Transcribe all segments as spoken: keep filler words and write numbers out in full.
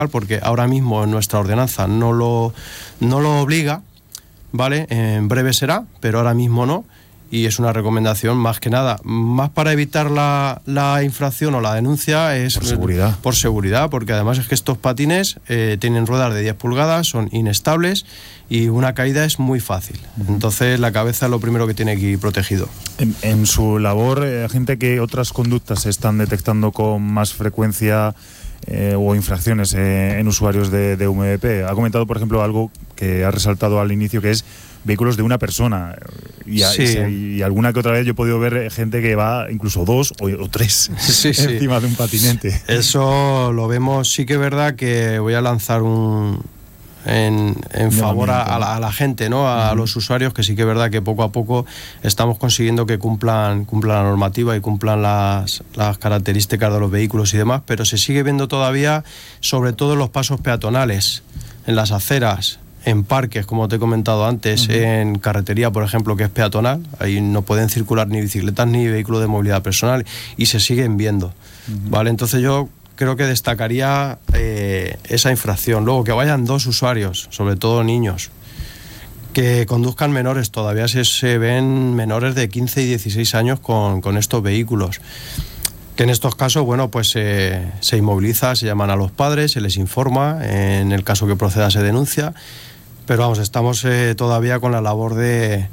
porque ahora mismo nuestra ordenanza no lo, no lo obliga, ¿vale? En breve será, pero ahora mismo no. Y es una recomendación más que nada, más para evitar la, la infracción o la denuncia, es por seguridad. Por seguridad, porque además es que estos patines eh, tienen ruedas de diez pulgadas, son inestables y una caída es muy fácil. Uh-huh. Entonces la cabeza es lo primero que tiene que ir protegido. En, en su labor, eh, gente que otras conductas se están detectando con más frecuencia eh, o infracciones eh, en usuarios de, de V M P. Ha comentado, por ejemplo, algo que ha resaltado al inicio, que es vehículos de una persona, y, a, sí. y, y alguna que otra vez yo he podido ver gente que va incluso dos o, o tres sí, encima sí. de un patinete. Eso lo vemos. Sí que es verdad que voy a lanzar un en, en favor a, a, la, a la gente, ¿no? A, uh-huh. a los usuarios, que sí que es verdad que poco a poco estamos consiguiendo que cumplan, cumplan la normativa y cumplan las, las características de los vehículos y demás, pero se sigue viendo todavía, sobre todo en los pasos peatonales, en las aceras, en parques, como te he comentado antes, uh-huh. en carretería, por ejemplo, que es peatonal, ahí no pueden circular ni bicicletas ni vehículos de movilidad personal, y se siguen viendo, uh-huh. ¿vale? Entonces yo creo que destacaría eh, esa infracción. Luego, que vayan dos usuarios, sobre todo niños, que conduzcan menores, todavía se, se ven menores de quince y dieciséis años con, con estos vehículos. Que en estos casos, bueno, pues eh, se inmoviliza, se llaman a los padres, se les informa, en el caso que proceda se denuncia, pero vamos, estamos eh, todavía con la labor de,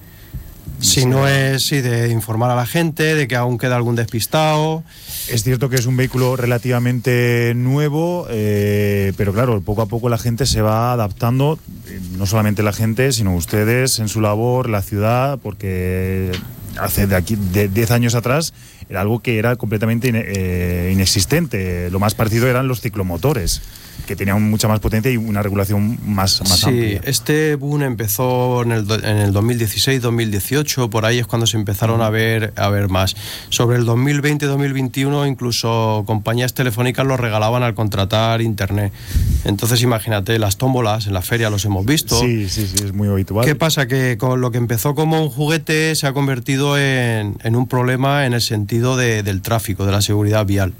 si no es, sí, de informar a la gente, de que aún queda algún despistado. Es cierto que es un vehículo relativamente nuevo, eh, pero claro, poco a poco la gente se va adaptando, no solamente la gente, sino ustedes en su labor, la ciudad, porque hace de aquí de diez años atrás era algo que era completamente ine, eh, inexistente. Lo más parecido eran los ciclomotores, que tenían mucha más potencia y una regulación más, más sí, amplia. Sí, este boom empezó en el, en el dos mil dieciséis, dos mil dieciocho, por ahí es cuando se empezaron a ver, a ver más. Sobre el dos mil veinte, dos mil veintiuno, incluso compañías telefónicas los regalaban al contratar internet. Entonces imagínate, las tómbolas en la feria los hemos visto. Sí, sí, sí, es muy habitual. ¿Qué pasa? Que con lo que empezó como un juguete se ha convertido en, en un problema en el sentido de, del tráfico, de la seguridad vial.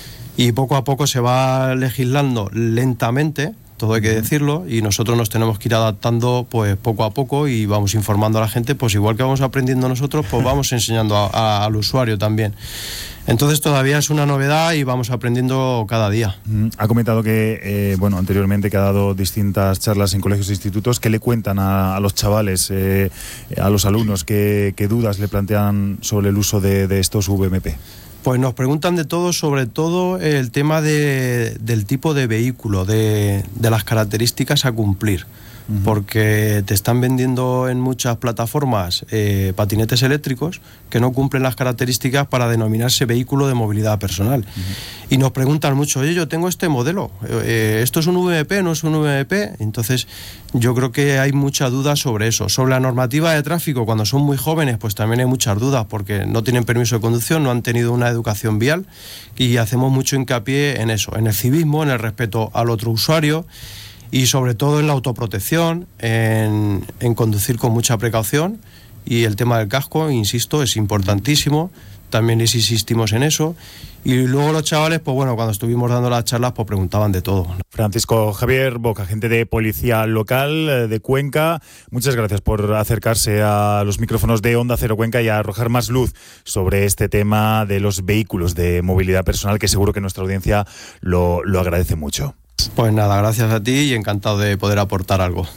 Y poco a poco se va legislando lentamente, todo hay que decirlo, y nosotros nos tenemos que ir adaptando pues poco a poco y vamos informando a la gente, pues igual que vamos aprendiendo nosotros, pues vamos enseñando a, a, al usuario también. Entonces todavía es una novedad y vamos aprendiendo cada día. Ha comentado que, eh, bueno, anteriormente que ha dado distintas charlas en colegios e institutos. ¿Qué le cuentan a, a los chavales, eh, a los alumnos? ¿Qué, qué dudas le plantean sobre el uso de, de estos V M P? Pues nos preguntan de todo, sobre todo el tema de, del tipo de vehículo, de, de las características a cumplir. Uh-huh. Porque te están vendiendo en muchas plataformas eh, patinetes eléctricos que no cumplen las características para denominarse vehículo de movilidad personal. Uh-huh. Y nos preguntan mucho, oye, yo tengo este modelo, eh, ¿esto es un V M P, no es un V M P? Entonces yo creo que hay mucha duda sobre eso. Sobre la normativa de tráfico, cuando son muy jóvenes, pues también hay muchas dudas porque no tienen permiso de conducción, no han tenido una educación vial, y hacemos mucho hincapié en eso, en el civismo, en el respeto al otro usuario, y sobre todo en la autoprotección, en, en conducir con mucha precaución, y el tema del casco, insisto, es importantísimo, también les insistimos en eso. Y luego los chavales, pues bueno, cuando estuvimos dando las charlas, pues preguntaban de todo. Francisco Javier Boca, agente de policía local de Cuenca, muchas gracias por acercarse a los micrófonos de Onda Cero Cuenca y a arrojar más luz sobre este tema de los vehículos de movilidad personal, que seguro que nuestra audiencia lo, lo agradece mucho. Pues nada, gracias a ti y encantado de poder aportar algo.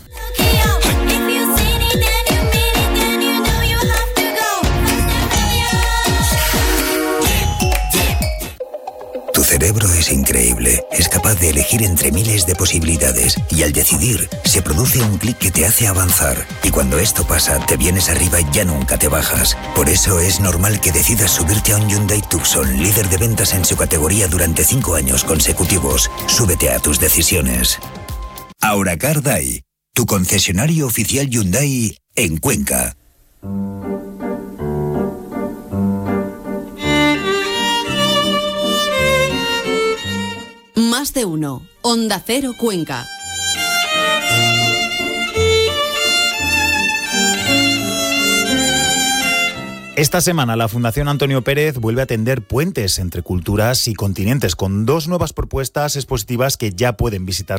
Tu cerebro es increíble, es capaz de elegir entre miles de posibilidades y al decidir se produce un clic que te hace avanzar, y cuando esto pasa te vienes arriba y ya nunca te bajas. Por eso es normal que decidas subirte a un Hyundai Tucson, líder de ventas en su categoría durante cinco años consecutivos. Súbete a tus decisiones. Auracar Day, tu concesionario oficial Hyundai en Cuenca. Más de uno. Onda Cero Cuenca. Esta semana la Fundación Antonio Pérez vuelve a tender puentes entre culturas y continentes con dos nuevas propuestas expositivas que ya pueden visitar